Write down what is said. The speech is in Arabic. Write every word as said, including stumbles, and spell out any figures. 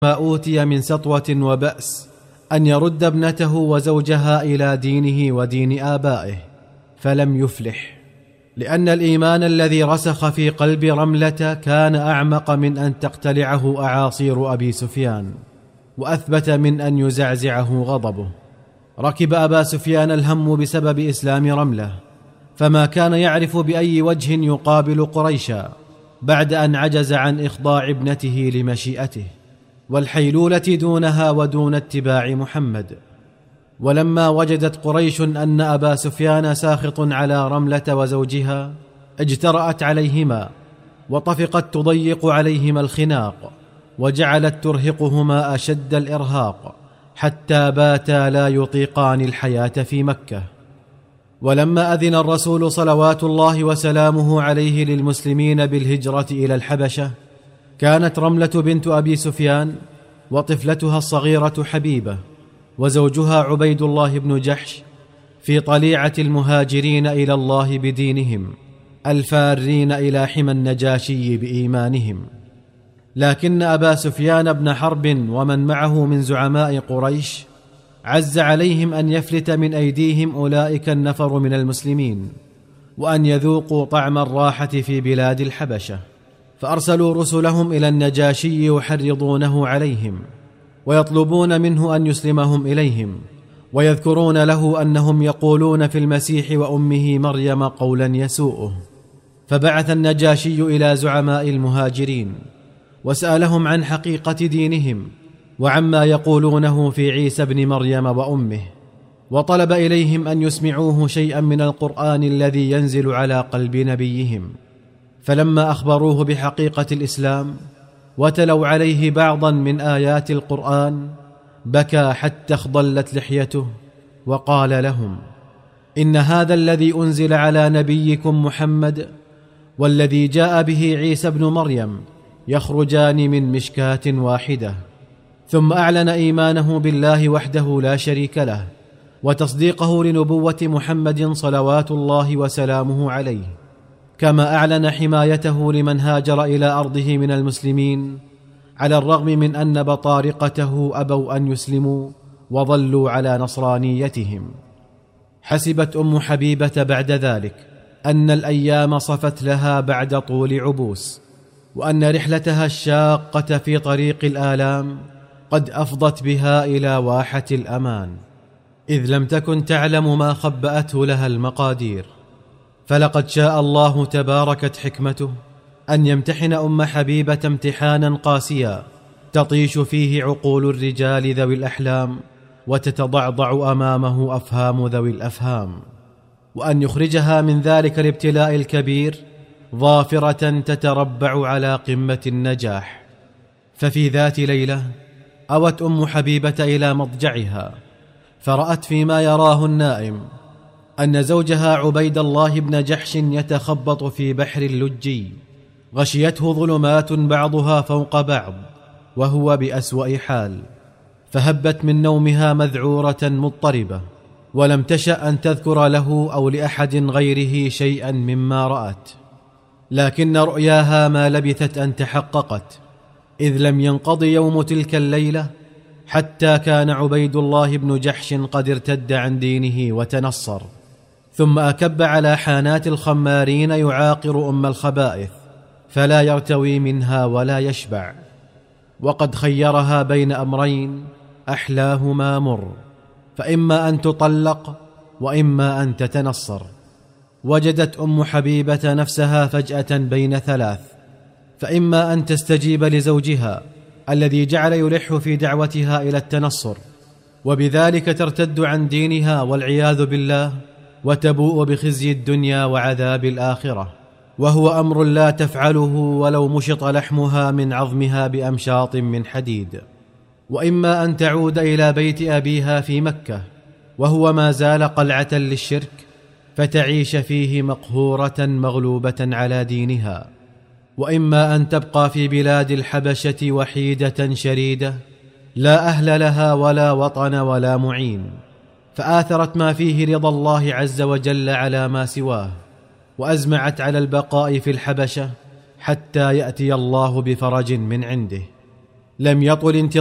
ما أوتي من سطوة وبأس أن يرد ابنته وزوجها إلى دينه ودين آبائه، فلم يفلح، لأن الإيمان الذي رسخ في قلب رملة كان أعمق من أن تقتلعه أعاصير أبي سفيان، وأثبت من أن يزعزعه غضبه. ركب أبا سفيان الهم بسبب إسلام رملة، فما كان يعرف بأي وجه يقابل قريشا بعد أن عجز عن إخضاع ابنته لمشيئته والحيلولة دونها ودون اتباع محمد. ولما وجدت قريش أن أبا سفيان ساخط على رملة وزوجها اجترأت عليهما وطفقت تضيق عليهما الخناق، وجعلت ترهقهما أشد الإرهاق حتى باتا لا يطيقان الحياة في مكة. ولما أذن الرسول صلوات الله وسلامه عليه للمسلمين بالهجرة إلى الحبشة، كانت رملة بنت أبي سفيان وطفلتها الصغيرة حبيبة وزوجها عبيد الله بن جحش في طليعة المهاجرين إلى الله بدينهم الفارين إلى حمى النجاشي بإيمانهم. لكن أبا سفيان بن حرب ومن معه من زعماء قريش عز عليهم أن يفلت من أيديهم أولئك النفر من المسلمين وأن يذوقوا طعم الراحة في بلاد الحبشة، فأرسلوا رسلهم إلى النجاشي يحرضونه عليهم ويطلبون منه أن يسلمهم إليهم، ويذكرون له أنهم يقولون في المسيح وأمه مريم قولا يسوءه. فبعث النجاشي إلى زعماء المهاجرين وسألهم عن حقيقة دينهم وعما يقولونه في عيسى ابن مريم وأمه، وطلب إليهم أن يسمعوه شيئا من القرآن الذي ينزل على قلب نبيهم. فلما أخبروه بحقيقة الإسلام وتلوا عليه بعضا من آيات القرآن بكى حتى اخضلت لحيته، وقال لهم: إن هذا الذي أنزل على نبيكم محمد والذي جاء به عيسى ابن مريم يخرجان من مشكاة واحدة. ثم أعلن إيمانه بالله وحده لا شريك له وتصديقه لنبوة محمد صلوات الله وسلامه عليه، كما أعلن حمايته لمن هاجر إلى أرضه من المسلمين، على الرغم من أن بطارقته أبوا أن يسلموا وظلوا على نصرانيتهم. حسبت أم حبيبة بعد ذلك أن الأيام صفت لها بعد طول عبوس، وأن رحلتها الشاقة في طريق الآلام قد أفضت بها إلى واحة الأمان، إذ لم تكن تعلم ما خبأته لها المقادير. فلقد شاء الله تباركت حكمته أن يمتحن أم حبيبة امتحانا قاسيا تطيش فيه عقول الرجال ذوي الأحلام وتتضعضع أمامه أفهام ذوي الأفهام، وأن يخرجها من ذلك الابتلاء الكبير ظافرة تتربع على قمة النجاح. ففي ذات ليلة أوت أم حبيبة إلى مضجعها، فرأت فيما يراه النائم أن زوجها عبيد الله بن جحش يتخبط في بحر اللجي، غشيته ظلمات بعضها فوق بعض وهو بأسوأ حال، فهبت من نومها مذعورة مضطربة، ولم تشأ أن تذكر له أو لأحد غيره شيئا مما رأت. لكن رؤياها ما لبثت أن تحققت، إذ لم ينقض يوم تلك الليلة حتى كان عبيد الله بن جحش قد ارتد عن دينه وتنصر، ثم أكب على حانات الخمارين يعاقر أم الخبائث فلا يرتوي منها ولا يشبع، وقد خيرها بين أمرين أحلاهما مر، فإما أن تطلق وإما أن تتنصر. وجدت أم حبيبة نفسها فجأة بين ثلاث، فإما أن تستجيب لزوجها الذي جعل يلح في دعوتها إلى التنصر وبذلك ترتد عن دينها والعياذ بالله وتبوء بخزي الدنيا وعذاب الآخرة، وهو أمر لا تفعله ولو مشط لحمها من عظمها بأمشاط من حديد. وإما أن تعود إلى بيت أبيها في مكة وهو ما زال قلعة للشرك، فتعيش فيه مقهورة مغلوبة على دينها، وإما أن تبقى في بلاد الحبشة وحيدة شريدة لا أهل لها ولا وطن ولا معين، فآثرت ما فيه رضا الله عز وجل على ما سواه، وأزمعت على البقاء في الحبشة حتى يأتي الله بفرج من عنده. لم يطل انتظاره